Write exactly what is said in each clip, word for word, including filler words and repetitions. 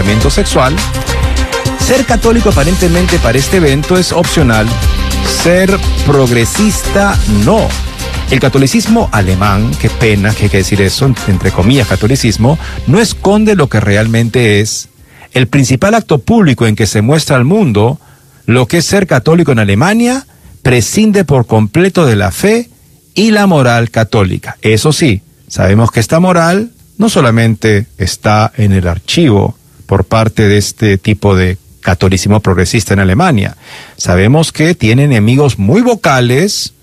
comportamiento sexual. Ser católico aparentemente para este evento es opcional. Ser progresista, no. El catolicismo alemán, qué pena que hay que decir eso, entre comillas catolicismo, no esconde lo que realmente es. El principal acto público en que se muestra al mundo lo que es ser católico en Alemania prescinde por completo de la fe y la moral católica. Eso sí, sabemos que esta moral no solamente está en el archivo por parte de este tipo de catolicismo progresista en Alemania. Sabemos que tiene enemigos muy vocales,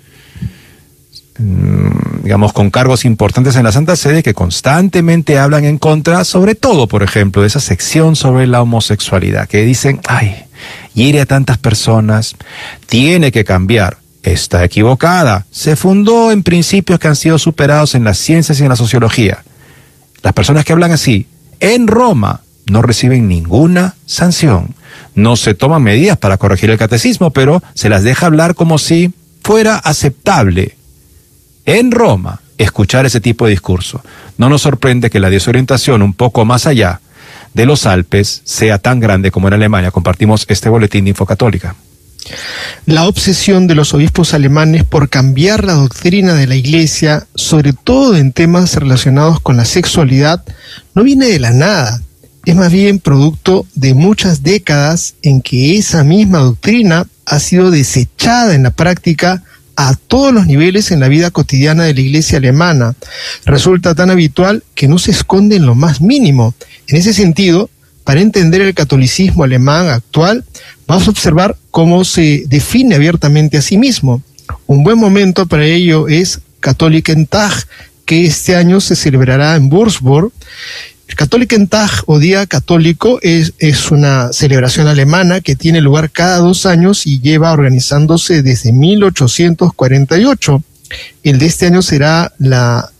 digamos, con cargos importantes en la Santa Sede, que constantemente hablan en contra, sobre todo, por ejemplo, de esa sección sobre la homosexualidad, que dicen, ay, hiere a tantas personas, tiene que cambiar. Está equivocada. Se fundó en principios que han sido superados en las ciencias y en la sociología. Las personas que hablan así, en Roma, no reciben ninguna sanción. No se toman medidas para corregir el catecismo, pero se las deja hablar como si fuera aceptable en Roma escuchar ese tipo de discurso. No nos sorprende que la desorientación un poco más allá de los Alpes sea tan grande como en Alemania. Compartimos este boletín de Infocatólica. La obsesión de los obispos alemanes por cambiar la doctrina de la Iglesia, sobre todo en temas relacionados con la sexualidad, no viene de la nada. Es más bien producto de muchas décadas en que esa misma doctrina ha sido desechada en la práctica a todos los niveles en la vida cotidiana de la Iglesia alemana. Resulta tan habitual que no se esconde en lo más mínimo. En ese sentido, para entender el catolicismo alemán actual, vamos a observar cómo se define abiertamente a sí mismo. Un buen momento para ello es Katholikentag, que este año se celebrará en Würzburg. El Katholikentag o Día Católico es, es una celebración alemana que tiene lugar cada dos años y lleva organizándose desde mil ochocientos cuarenta y ocho. El de este año será la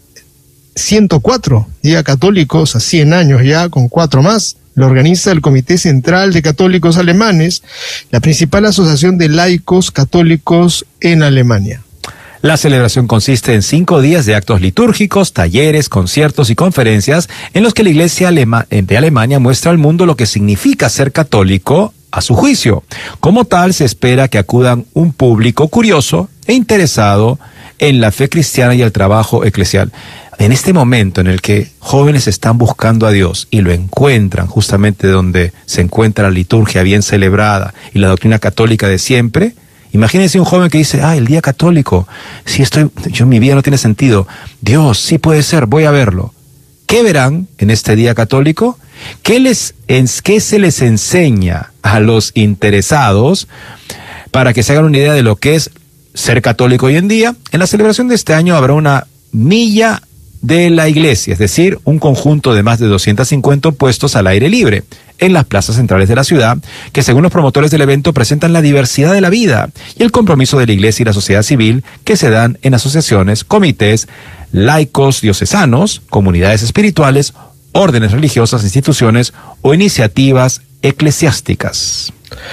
ciento cuatro Día Católico, o sea, cien años ya, con cuatro más. Lo organiza el Comité Central de Católicos Alemanes, la principal asociación de laicos católicos en Alemania. La celebración consiste en cinco días de actos litúrgicos, talleres, conciertos y conferencias en los que la Iglesia Alema- de Alemania muestra al mundo lo que significa ser católico a su juicio. Como tal, se espera que acudan un público curioso e interesado en la fe cristiana y el trabajo eclesial. En este momento en el que jóvenes están buscando a Dios y lo encuentran justamente donde se encuentra la liturgia bien celebrada y la doctrina católica de siempre, imagínense un joven que dice, ah, el día católico, si estoy, yo mi vida no tiene sentido, Dios, sí puede ser, voy a verlo. ¿Qué verán en este día católico? ¿Qué les, en, qué se les enseña a los interesados para que se hagan una idea de lo que es ser católico hoy en día? En la celebración de este año habrá una milla de la iglesia, es decir, un conjunto de más de doscientos cincuenta puestos al aire libre en las plazas centrales de la ciudad, que según los promotores del evento presentan la diversidad de la vida y el compromiso de la iglesia y la sociedad civil que se dan en asociaciones, comités, laicos diocesanos, comunidades espirituales, órdenes religiosas, instituciones o iniciativas eclesiásticas.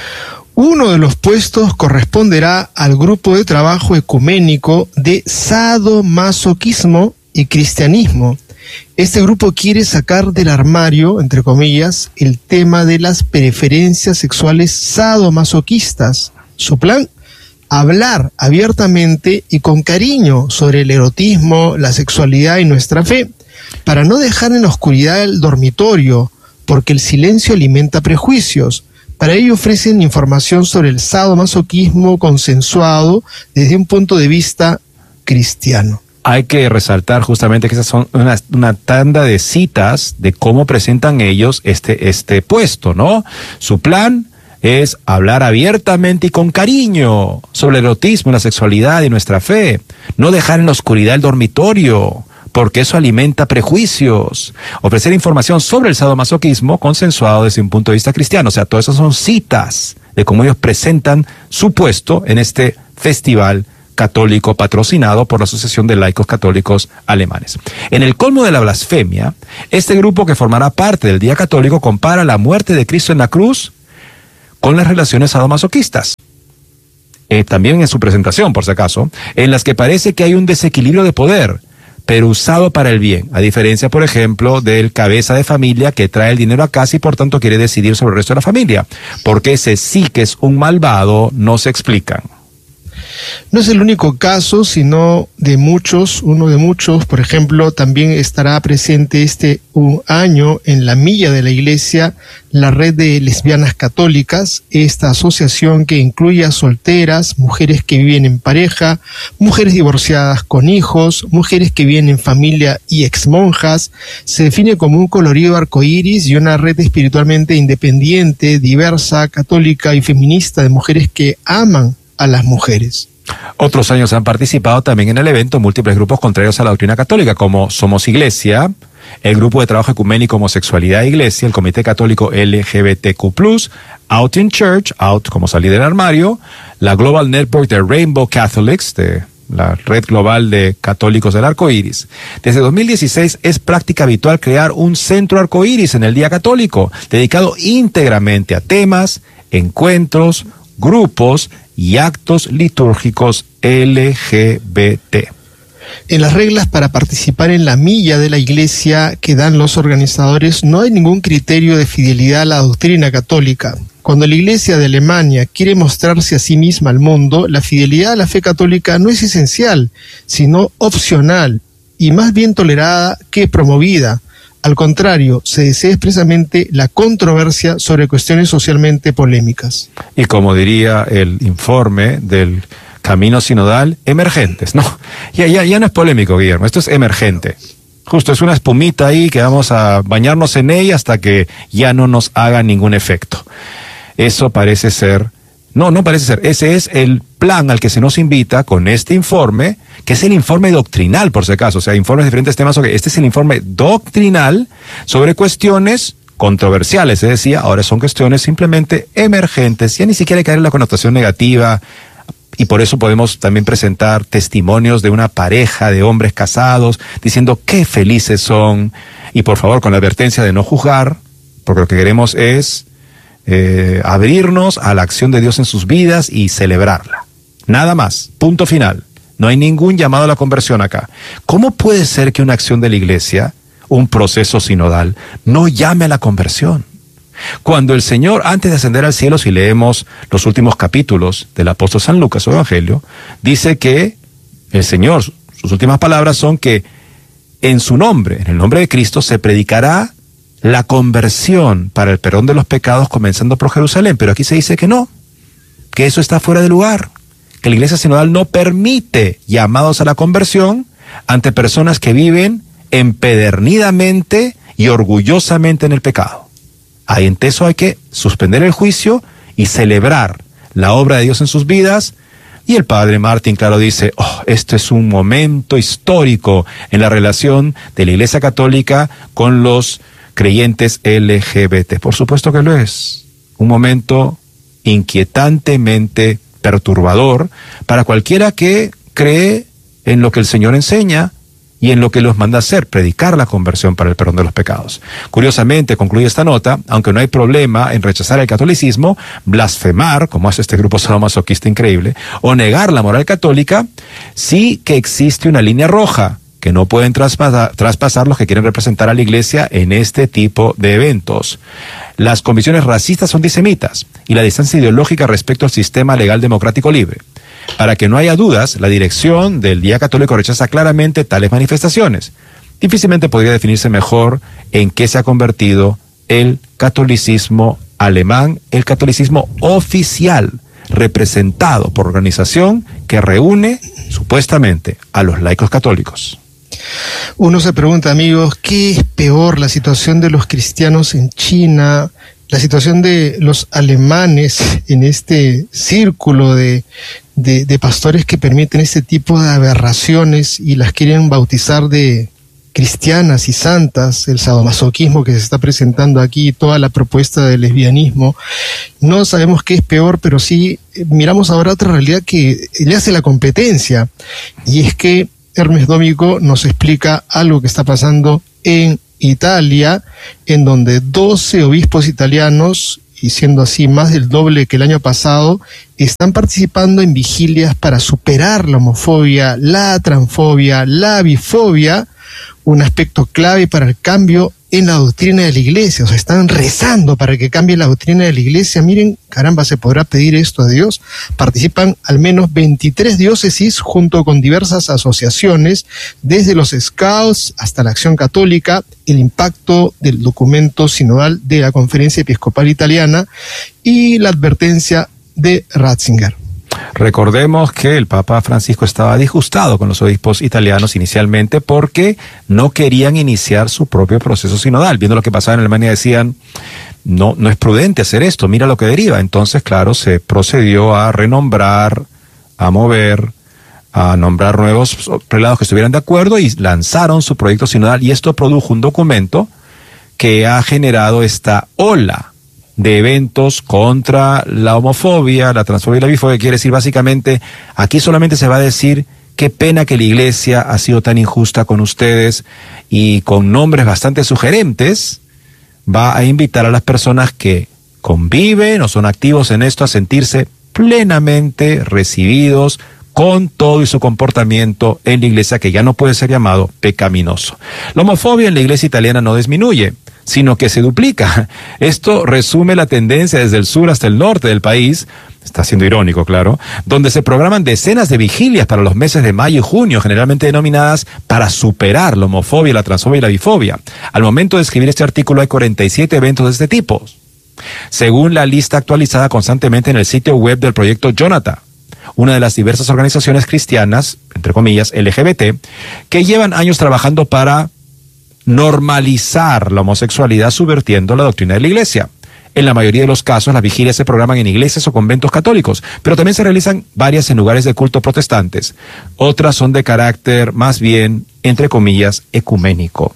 Uno de los puestos corresponderá al grupo de trabajo ecuménico de sadomasoquismo y cristianismo. Este grupo quiere sacar del armario, entre comillas, el tema de las preferencias sexuales sadomasoquistas. Su plan, hablar abiertamente y con cariño sobre el erotismo, la sexualidad y nuestra fe, para no dejar en la oscuridad el dormitorio, porque el silencio alimenta prejuicios. Para ello ofrecen información sobre el sadomasoquismo consensuado desde un punto de vista cristiano. Hay que resaltar justamente que esas son una, una tanda de citas de cómo presentan ellos este, este puesto, ¿no? Su plan es hablar abiertamente y con cariño sobre el erotismo, la sexualidad y nuestra fe. No dejar en la oscuridad el dormitorio, porque eso alimenta prejuicios. Ofrecer información sobre el sadomasoquismo consensuado desde un punto de vista cristiano. O sea, todas esas son citas de cómo ellos presentan su puesto en este festival católico patrocinado por la Asociación de Laicos Católicos Alemanes. En el colmo de la blasfemia, este grupo que formará parte del Día Católico compara la muerte de Cristo en la cruz con las relaciones sadomasoquistas. Eh, también en su presentación, por si acaso, en las que parece que hay un desequilibrio de poder. pero usado para el bien, a diferencia, por ejemplo, del cabeza de familia que trae el dinero a casa y por tanto quiere decidir sobre el resto de la familia. Porque ese sí que es un malvado, no se explican. No es el único caso, sino de muchos, uno de muchos. Por ejemplo, también estará presente este un año en la milla de la iglesia la red de lesbianas católicas, esta asociación que incluye a solteras, mujeres que viven en pareja, mujeres divorciadas con hijos, mujeres que viven en familia y exmonjas. Se define como un colorido arcoíris y una red espiritualmente independiente, diversa, católica y feminista de mujeres que aman a las mujeres. Otros años han participado también en el evento múltiples grupos contrarios a la doctrina católica, como Somos Iglesia, el Grupo de Trabajo Ecuménico Homosexualidad e Iglesia, el Comité Católico L G B T Q plus, Out in Church, Out como salir del armario, la Global Network de Rainbow Catholics, de la red global de católicos del arco iris. Desde dos mil dieciséis es práctica habitual crear un centro arco iris en el Día Católico, dedicado íntegramente a temas, encuentros, grupos y actos litúrgicos L G B T. En las reglas para participar en la milla de la iglesia que dan los organizadores no hay ningún criterio de fidelidad a la doctrina católica. Cuando la iglesia de Alemania quiere mostrarse a sí misma al mundo, la fidelidad a la fe católica no es esencial, sino opcional y más bien tolerada que promovida. Al contrario, se desea expresamente la controversia sobre cuestiones socialmente polémicas. Y como diría el informe del Camino Sinodal, emergentes. No, ya, ya, ya no es polémico, Guillermo, esto es emergente. Justo es una espumita ahí que vamos a bañarnos en ella hasta que ya no nos haga ningún efecto. Eso parece ser, no, no parece ser, ese es el plan al que se nos invita con este informe, que es el informe doctrinal, por si acaso, o sea, informes de diferentes temas, okay, este es el informe doctrinal sobre cuestiones controversiales, se decía, ahora son cuestiones simplemente emergentes, ya ni siquiera hay que darle la connotación negativa, y por eso podemos también presentar testimonios de una pareja de hombres casados, diciendo qué felices son, y por favor con la advertencia de no juzgar, porque lo que queremos es eh, abrirnos a la acción de Dios en sus vidas y celebrarla. Nada más, punto final. No hay ningún llamado a la conversión acá. ¿Cómo puede ser que una acción de la iglesia, un proceso sinodal, no llame a la conversión? Cuando el Señor, antes de ascender al cielo, si leemos los últimos capítulos del apóstol San Lucas, su evangelio, dice que el Señor, sus últimas palabras son que en su nombre, en el nombre de Cristo, se predicará la conversión para el perdón de los pecados comenzando por Jerusalén. Pero aquí se dice que no, que eso está fuera de lugar, que la iglesia sinodal no permite llamados a la conversión ante personas que viven empedernidamente y orgullosamente en el pecado. Ahí en eso hay que suspender el juicio y celebrar la obra de Dios en sus vidas. Y el padre Martín, claro, dice, oh, esto es un momento histórico en la relación de la Iglesia Católica con los creyentes L G B T. Por supuesto que lo es. Un momento inquietantemente perturbador para cualquiera que cree en lo que el Señor enseña y en lo que los manda a hacer, predicar la conversión para el perdón de los pecados. Curiosamente, concluye esta nota, aunque no hay problema en rechazar el catolicismo, blasfemar, como hace este grupo sadomasoquista increíble, o negar la moral católica, sí que existe una línea roja que no pueden traspasar, traspasar los que quieren representar a la iglesia en este tipo de eventos. Las convicciones racistas son antisemitas y la distancia ideológica respecto al sistema legal democrático libre. Para que no haya dudas, la dirección del Día Católico rechaza claramente tales manifestaciones. Difícilmente podría definirse mejor en qué se ha convertido el catolicismo alemán, el catolicismo oficial, representado por organización que reúne, supuestamente, a los laicos católicos. Uno se pregunta, amigos, ¿qué es peor, la situación de los cristianos en China, la situación de los alemanes en este círculo de, de, de pastores que permiten este tipo de aberraciones y las quieren bautizar de cristianas y santas, el sadomasoquismo que se está presentando aquí, toda la propuesta del lesbianismo? No sabemos qué es peor, pero sí miramos ahora otra realidad que le hace la competencia, y es que Hermes Dómico nos explica algo que está pasando en Italia, en donde doce obispos italianos y siendo así más del doble que el año pasado, están participando en vigilias para superar la homofobia, la transfobia, la bifobia, un aspecto clave para el cambio en la doctrina de la iglesia. O sea, están rezando para que cambie la doctrina de la iglesia. Miren, caramba, ¿se podrá pedir esto a Dios? Participan al menos veintitrés diócesis junto con diversas asociaciones, desde los Scouts hasta la Acción Católica, el impacto del documento sinodal de la Conferencia Episcopal Italiana y la advertencia de Ratzinger. Recordemos que el Papa Francisco estaba disgustado con los obispos italianos inicialmente porque no querían iniciar su propio proceso sinodal. Viendo lo que pasaba en Alemania decían, no, no es prudente hacer esto, mira lo que deriva. Entonces, claro, se procedió a renombrar, a mover, a nombrar nuevos prelados que estuvieran de acuerdo y lanzaron su proyecto sinodal, y esto produjo un documento que ha generado esta ola de eventos contra la homofobia, la transfobia y la bifobia. Quiere decir básicamente, aquí solamente se va a decir qué pena que la iglesia ha sido tan injusta con ustedes, y con nombres bastante sugerentes va a invitar a las personas que conviven o son activos en esto a sentirse plenamente recibidos con todo y su comportamiento en la iglesia, que ya no puede ser llamado pecaminoso. La homofobia en la iglesia italiana no disminuye, sino que se duplica. Esto resume la tendencia desde el sur hasta el norte del país, está siendo irónico, claro, donde se programan decenas de vigilias para los meses de mayo y junio, generalmente denominadas para superar la homofobia, la transfobia y la bifobia. Al momento de escribir este artículo hay cuarenta y siete eventos de este tipo, según la lista actualizada constantemente en el sitio web del proyecto Jonathan, una de las diversas organizaciones cristianas, entre comillas, L G B T, que llevan años trabajando para normalizar la homosexualidad subvirtiendo la doctrina de la iglesia. En la mayoría de los casos, las vigilias se programan en iglesias o conventos católicos, pero también se realizan varias en lugares de culto protestantes. Otras son de carácter más bien, entre comillas, ecuménico.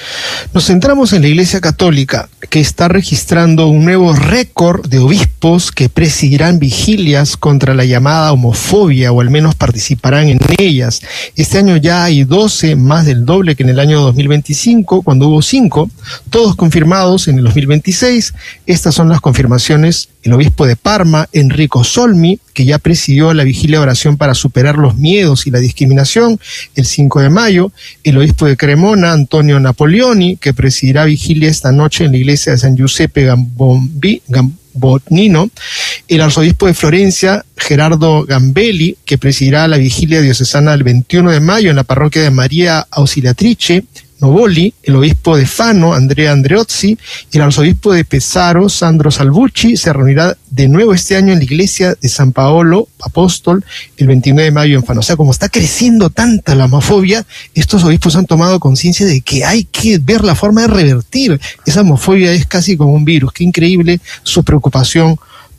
Nos centramos en la Iglesia Católica, que está registrando un nuevo récord de obispos que presidirán vigilias contra la llamada homofobia, o al menos participarán en ellas. Este año ya hay doce, más del doble que en el año dos mil veinticinco, cuando hubo cinco, todos confirmados en el dos mil veintiséis. Estas son las confirmaciones: el obispo de Parma, Enrico Solmi, que ya presidió la vigilia de oración para superar los miedos y la discriminación el cinco de mayo, el obispo de Cremona, Antonio Napoleoni, que presidirá vigilia esta noche en la iglesia de San Giuseppe Gambombi, Gambonino, el arzobispo de Florencia, Gerardo Gambelli, que presidirá la vigilia diocesana el veintiuno de mayo en la parroquia de María Auxiliatrice Novoli, el obispo de Fano, Andrea Andreozzi, y el arzobispo de Pesaro, Sandro Salvucci, se reunirá de nuevo este año en la iglesia de San Paolo Apóstol el veintinueve de mayo en Fano. O sea, como está creciendo tanta la homofobia, estos obispos han tomado conciencia de que hay que ver la forma de revertir esa homofobia. Es casi como un virus. Qué increíble su preocupación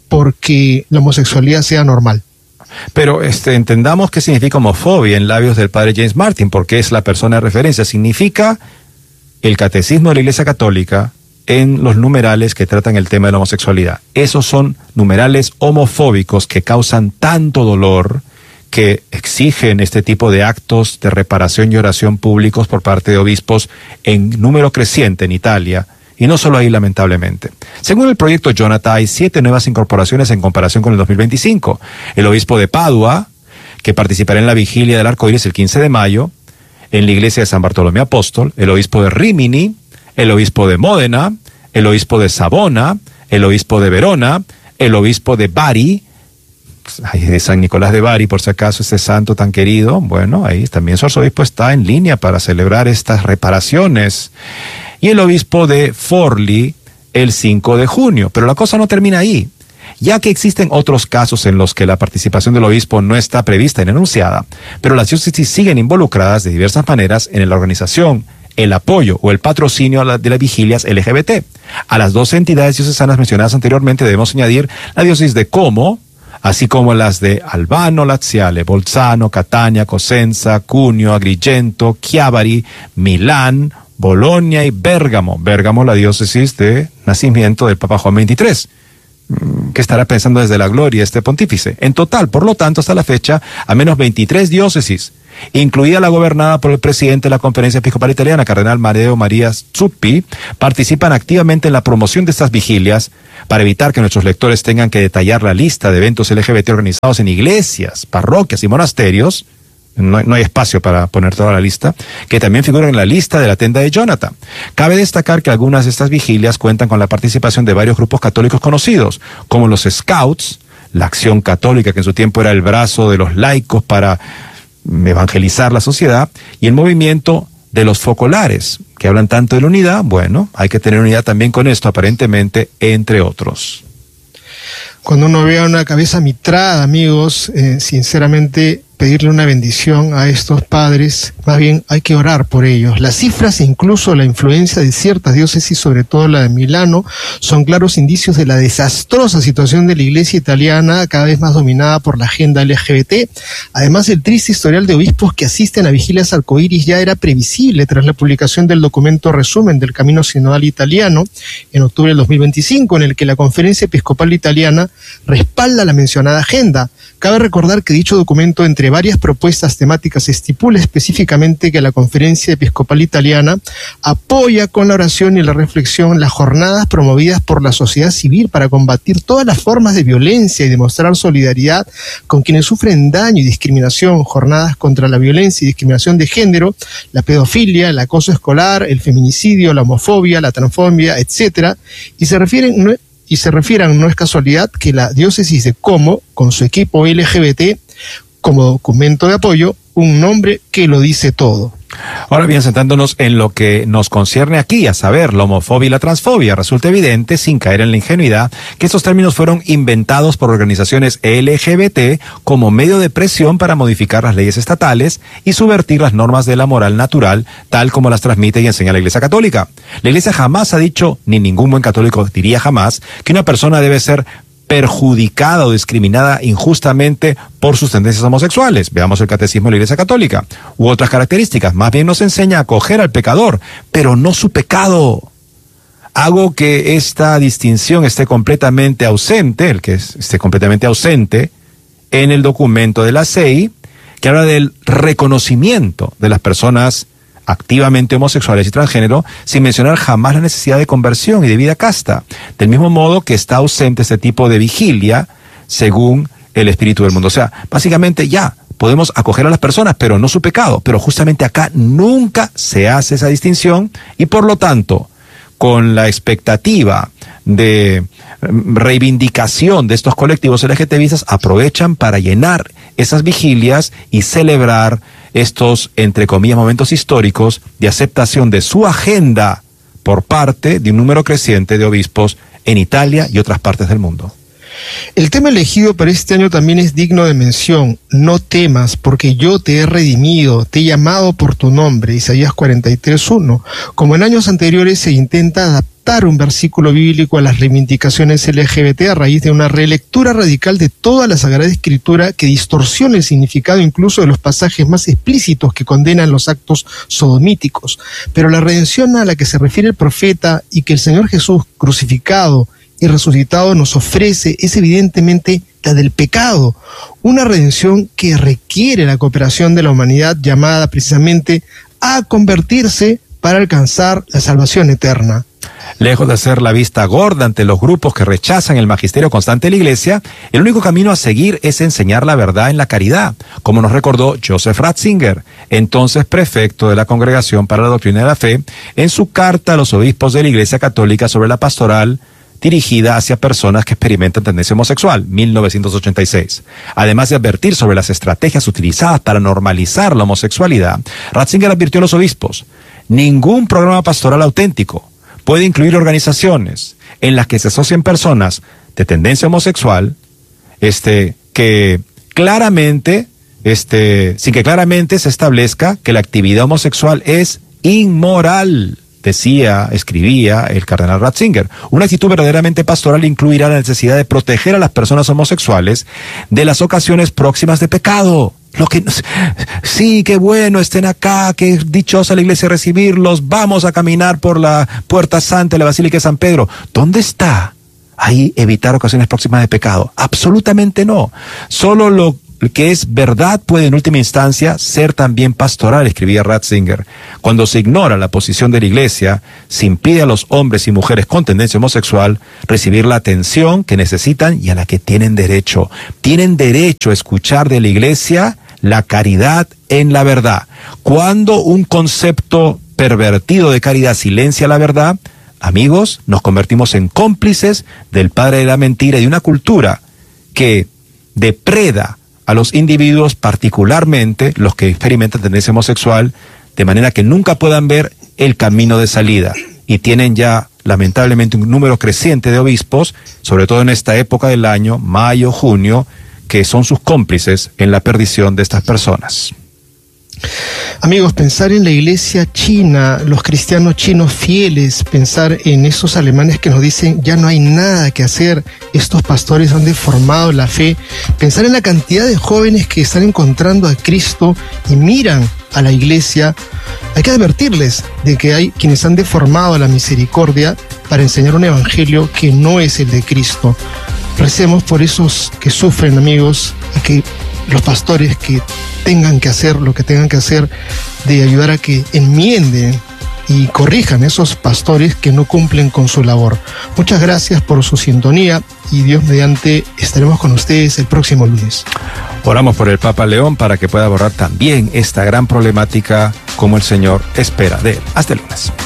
porque la homosexualidad sea normal. Pero este, entendamos qué significa homofobia en labios del padre James Martin, porque es la persona de referencia. Significa el catecismo de la Iglesia Católica en los numerales que tratan el tema de la homosexualidad. Esos son numerales homofóbicos que causan tanto dolor, que exigen este tipo de actos de reparación y oración públicos por parte de obispos en número creciente en Italia. Y no solo ahí, lamentablemente. Según el proyecto Jonathan, hay siete nuevas incorporaciones en comparación con el dos mil veinticinco. El obispo de Padua, que participará en la vigilia del arco iris el quince de mayo, en la iglesia de San Bartolomé Apóstol, el obispo de Rimini, el obispo de Módena, el obispo de Savona, el obispo de Verona, el obispo de Bari, ay, de San Nicolás de Bari, por si acaso, ese santo tan querido. Bueno, ahí también su arzobispo está en línea para celebrar estas reparaciones. Y el obispo de Forli el cinco de junio. Pero la cosa no termina ahí, ya que existen otros casos en los que la participación del obispo no está prevista ni anunciada, pero las diócesis siguen involucradas de diversas maneras en la organización, el apoyo o el patrocinio de las vigilias L G B T. A las dos entidades diocesanas mencionadas anteriormente debemos añadir la diócesis de Como, así como las de Albano, Laziale, Bolzano, Catania, Cosenza, Cuneo, Agrigento, Chiavari, Milán, Bolonia y Bérgamo. Bérgamo, la diócesis de nacimiento del Papa Juan veintitrés, que estará pensando desde la gloria este pontífice. En total, por lo tanto, hasta la fecha, al menos veintitrés diócesis incluida la gobernada por el presidente de la Conferencia Episcopal Italiana, Cardenal Matteo Maria Zuppi, participan activamente en la promoción de estas vigilias para evitar que nuestros lectores tengan que detallar la lista de eventos L G B T organizados en iglesias, parroquias y monasterios. No, no hay espacio para poner toda la lista, que también figuran en la lista de la tenda de Jonathan. Cabe destacar que algunas de estas vigilias cuentan con la participación de varios grupos católicos conocidos, como los Scouts, la Acción Católica, que en su tiempo era el brazo de los laicos para evangelizar la sociedad, y el movimiento de los focolares, que hablan tanto de la unidad. Bueno, hay que tener unidad también con esto, aparentemente, entre otros. Cuando uno ve a una cabeza mitrada, amigos, eh, sinceramente pedirle una bendición a estos padres, más bien hay que orar por ellos. Las cifras e incluso la influencia de ciertas diócesis, sobre todo la de Milano, son claros indicios de la desastrosa situación de la iglesia italiana, cada vez más dominada por la agenda L G B T. Además, el triste historial de obispos que asisten a vigilias arcoíris ya era previsible tras la publicación del documento resumen del Camino Sinodal Italiano en octubre del dos mil veinticinco, en el que la Conferencia Episcopal Italiana respalda la mencionada agenda. Cabe recordar que dicho documento, entre varias propuestas temáticas, estipula específicamente que la Conferencia Episcopal Italiana apoya con la oración y la reflexión las jornadas promovidas por la sociedad civil para combatir todas las formas de violencia y demostrar solidaridad con quienes sufren daño y discriminación, jornadas contra la violencia y discriminación de género, la pedofilia, el acoso escolar, el feminicidio, la homofobia, la transfobia, etcétera, y se refieren... No, Y se refieran, no es casualidad, que la diócesis de Como, con su equipo L G B T, como documento de apoyo, un nombre que lo dice todo. Ahora bien, sentándonos en lo que nos concierne aquí, a saber, la homofobia y la transfobia, resulta evidente, sin caer en la ingenuidad, que estos términos fueron inventados por organizaciones L G B T como medio de presión para modificar las leyes estatales y subvertir las normas de la moral natural, tal como las transmite y enseña la Iglesia Católica. La Iglesia jamás ha dicho, ni ningún buen católico diría jamás, que una persona debe ser perjudicada o discriminada injustamente por sus tendencias homosexuales. Veamos el Catecismo de la Iglesia Católica. U otras características. Más bien nos enseña a acoger al pecador, pero no su pecado. Hago que esta distinción esté completamente ausente, el que esté completamente ausente, en el documento de la C E I, que habla del reconocimiento de las personas activamente homosexuales y transgénero, sin mencionar jamás la necesidad de conversión y de vida casta, del mismo modo que está ausente este tipo de vigilia según el espíritu del mundo. O sea, básicamente ya podemos acoger a las personas, pero no su pecado, pero justamente acá nunca se hace esa distinción y por lo tanto, con la expectativa de reivindicación de estos colectivos LGTBistas, aprovechan para llenar esas vigilias y celebrar estos, entre comillas, momentos históricos de aceptación de su agenda por parte de un número creciente de obispos en Italia y otras partes del mundo. El tema elegido para este año también es digno de mención. No temas, porque yo te he redimido, te he llamado por tu nombre, Isaías cuarenta y tres, uno. Como en años anteriores, se intenta adaptar un versículo bíblico a las reivindicaciones L G B T a raíz de una relectura radical de toda la Sagrada Escritura que distorsiona el significado incluso de los pasajes más explícitos que condenan los actos sodomíticos. Pero la redención a la que se refiere el profeta y que el Señor Jesús crucificado y resucitado nos ofrece es evidentemente la del pecado, una redención que requiere la cooperación de la humanidad llamada precisamente a convertirse para alcanzar la salvación eterna. Lejos de hacer la vista gorda ante los grupos que rechazan el magisterio constante de la Iglesia, el único camino a seguir es enseñar la verdad en la caridad, como nos recordó Joseph Ratzinger, entonces prefecto de la Congregación para la Doctrina de la Fe, en su carta a los obispos de la Iglesia Católica sobre la pastoral dirigida hacia personas que experimentan tendencia homosexual, mil novecientos ochenta y seis. Además de advertir sobre las estrategias utilizadas para normalizar la homosexualidad, Ratzinger advirtió a los obispos: ningún programa pastoral auténtico puede incluir organizaciones en las que se asocien personas de tendencia homosexual, este, que claramente, este, sin que claramente se establezca que la actividad homosexual es inmoral. Decía, escribía el cardenal Ratzinger. Una actitud verdaderamente pastoral incluirá la necesidad de proteger a las personas homosexuales de las ocasiones próximas de pecado. Lo que, sí, qué bueno, estén acá, qué dichosa la iglesia recibirlos, vamos a caminar por la puerta santa de la Basílica de San Pedro. ¿Dónde está ahí evitar ocasiones próximas de pecado? Absolutamente no. Solo lo que es verdad puede en última instancia ser también pastoral, escribía Ratzinger. Cuando se ignora la posición de la Iglesia, se impide a los hombres y mujeres con tendencia homosexual recibir la atención que necesitan y a la que tienen derecho. Tienen derecho a escuchar de la Iglesia la caridad en la verdad. Cuando un concepto pervertido de caridad silencia la verdad, amigos, nos convertimos en cómplices del padre de la mentira y de una cultura que depreda a los individuos, particularmente los que experimentan tendencia homosexual, de manera que nunca puedan ver el camino de salida. Y tienen ya, lamentablemente, un número creciente de obispos, sobre todo en esta época del año, mayo, junio, que son sus cómplices en la perdición de estas personas. Amigos, pensar en la iglesia china, los cristianos chinos fieles, pensar en esos alemanes que nos dicen ya no hay nada que hacer, estos pastores han deformado la fe, pensar en la cantidad de jóvenes que están encontrando a Cristo y miran a la iglesia, hay que advertirles de que hay quienes han deformado la misericordia para enseñar un evangelio que no es el de Cristo. Recemos por esos que sufren, amigos, y que los pastores que tengan que hacer lo que tengan que hacer de ayudar a que enmienden y corrijan esos pastores que no cumplen con su labor. Muchas gracias por su sintonía y Dios mediante estaremos con ustedes el próximo lunes. Oramos por el Papa León para que pueda abordar también esta gran problemática como el Señor espera de él. Hasta el lunes.